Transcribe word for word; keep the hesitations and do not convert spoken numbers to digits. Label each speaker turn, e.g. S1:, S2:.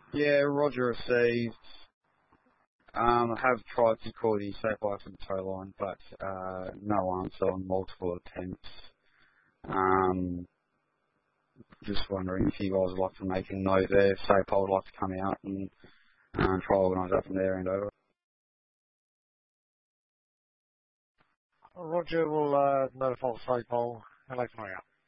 S1: Yeah, Roger received. Um, I have tried to call the safe license tow line, but uh, no answer on multiple attempts. Um, just wondering if you guys would like to make a note there. SAPOL would like to come out and uh, try to organise that from their end over.
S2: Roger will uh, notify the SAPOL and they can hurry up.